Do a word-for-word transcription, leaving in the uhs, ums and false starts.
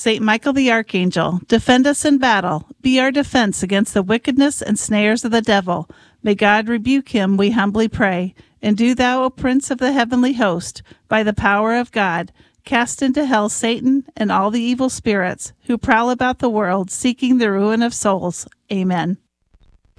Saint Michael the Archangel, defend us in battle. Be our defense against the wickedness and snares of the devil. May God rebuke him, we humbly pray. And do thou, O Prince of the heavenly host, by the power of God, cast into hell Satan and all the evil spirits who prowl about the world seeking the ruin of souls. Amen.